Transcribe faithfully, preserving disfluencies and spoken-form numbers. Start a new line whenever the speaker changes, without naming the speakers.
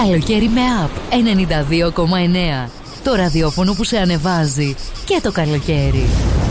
Καλοκαίρι με Up ενενήντα δύο κόμμα εννέα. Το ραδιόφωνο που σε ανεβάζει και το καλοκαίρι.